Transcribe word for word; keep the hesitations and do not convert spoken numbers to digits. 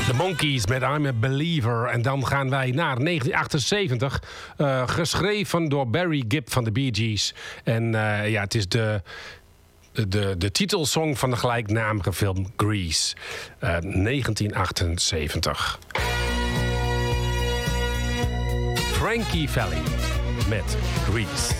The Monkees met I'm a Believer. En dan gaan wij naar negentien achtenzeventig. Uh, geschreven door Barry Gibb van de Bee Gees. En uh, ja, het is de, de, de titelsong van de gelijknamige film Grease. Uh, negentien achtenzeventig. Frankie Valli met Grease.